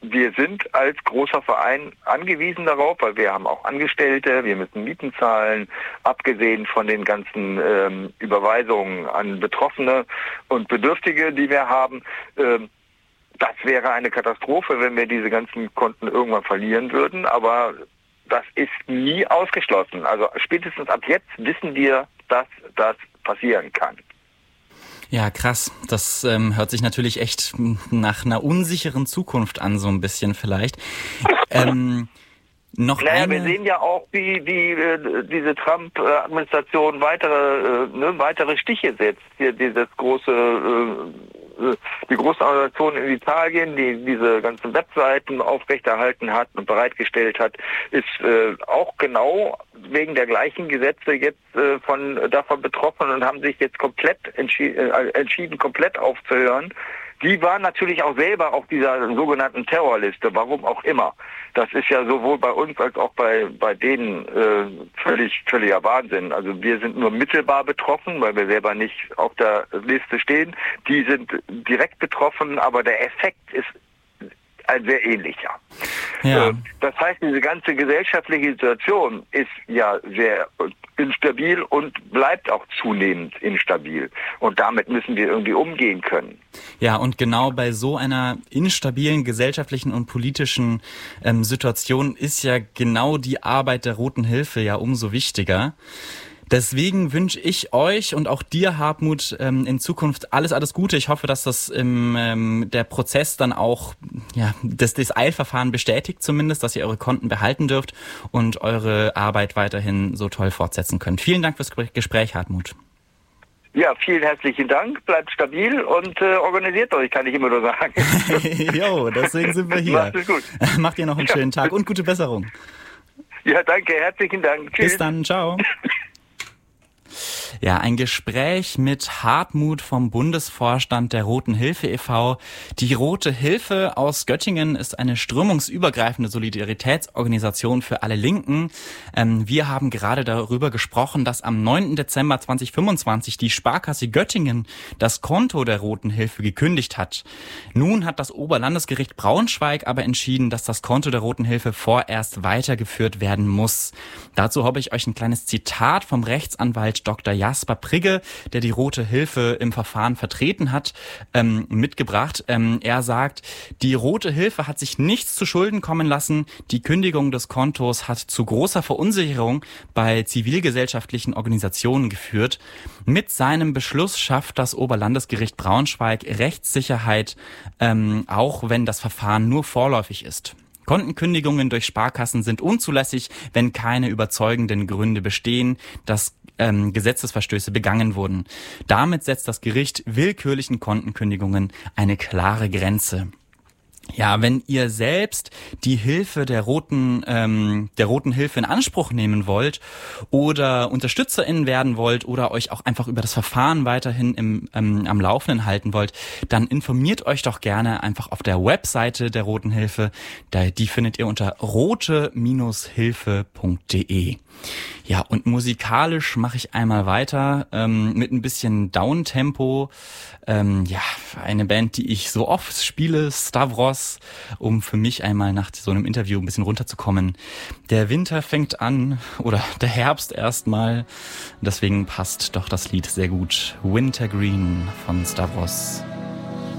wir sind als großer Verein angewiesen darauf, weil wir haben auch Angestellte, wir müssen Mieten zahlen, abgesehen von den ganzen Überweisungen an Betroffene und Bedürftige, die wir haben. Das wäre eine Katastrophe, wenn wir diese ganzen Konten irgendwann verlieren würden, aber das ist nie ausgeschlossen. Also spätestens ab jetzt wissen wir, dass das passieren kann. Ja, krass. Das hört sich natürlich echt nach einer unsicheren Zukunft an, so ein bisschen vielleicht. Wir sehen ja auch, wie diese Trump-Administration weitere Stiche setzt. Hier die große Organisation in Italien, die diese ganzen Webseiten aufrechterhalten hat und bereitgestellt hat, ist auch genau wegen der gleichen Gesetze jetzt davon betroffen und haben sich jetzt komplett entschieden, komplett aufzuhören. Die waren natürlich auch selber auf dieser sogenannten Terrorliste, warum auch immer. Das ist ja sowohl bei uns als auch bei denen völliger Wahnsinn. Also wir sind nur mittelbar betroffen, weil wir selber nicht auf der Liste stehen. Die sind direkt betroffen, aber der Effekt ist ein sehr ähnlicher. Ja. Das heißt, diese ganze gesellschaftliche Situation ist ja sehr instabil und bleibt auch zunehmend instabil. Und damit müssen wir irgendwie umgehen können. Ja, und genau bei so einer instabilen gesellschaftlichen und politischen Situation ist ja genau die Arbeit der Roten Hilfe ja umso wichtiger. Deswegen wünsche ich euch und auch dir, Hartmut, in Zukunft alles Gute. Ich hoffe, dass das der Prozess dann auch das Eilverfahren bestätigt zumindest, dass ihr eure Konten behalten dürft und eure Arbeit weiterhin so toll fortsetzen könnt. Vielen Dank fürs Gespräch, Hartmut. Ja, vielen herzlichen Dank. Bleibt stabil und organisiert euch, kann ich immer nur sagen. Jo, deswegen sind wir hier. Macht es gut. Macht ihr noch einen schönen Tag und gute Besserung. Ja, danke. Herzlichen Dank. Tschüss. Bis dann. Ciao. Ja, ein Gespräch mit Hartmut vom Bundesvorstand der Roten Hilfe e.V. Die Rote Hilfe aus Göttingen ist eine strömungsübergreifende Solidaritätsorganisation für alle Linken. Wir haben gerade darüber gesprochen, dass am 9. Dezember 2025 die Sparkasse Göttingen das Konto der Roten Hilfe gekündigt hat. Nun hat das Oberlandesgericht Braunschweig aber entschieden, dass das Konto der Roten Hilfe vorerst weitergeführt werden muss. Dazu habe ich euch ein kleines Zitat vom Rechtsanwalt Dr. Jasper Prigge, der die Rote Hilfe im Verfahren vertreten hat, mitgebracht. Er sagt, die Rote Hilfe hat sich nichts zu Schulden kommen lassen. Die Kündigung des Kontos hat zu großer Verunsicherung bei zivilgesellschaftlichen Organisationen geführt. Mit seinem Beschluss schafft das Oberlandesgericht Braunschweig Rechtssicherheit, auch wenn das Verfahren nur vorläufig ist. Kontenkündigungen durch Sparkassen sind unzulässig, wenn keine überzeugenden Gründe bestehen, dass Gesetzesverstöße begangen wurden. Damit setzt das Gericht willkürlichen Kontenkündigungen eine klare Grenze. Ja, wenn ihr selbst die Hilfe der Roten Hilfe in Anspruch nehmen wollt oder UnterstützerInnen werden wollt oder euch auch einfach über das Verfahren weiterhin am Laufenden halten wollt, dann informiert euch doch gerne einfach auf der Webseite der Roten Hilfe. Die findet ihr unter rote-hilfe.de. Ja, und musikalisch mache ich einmal weiter mit ein bisschen Downtempo. Eine Band, die ich so oft spiele, Stavros, um für mich einmal nach so einem Interview ein bisschen runterzukommen. Der Winter fängt an, oder der Herbst erstmal. Deswegen passt doch das Lied sehr gut. Wintergreen von Stavros.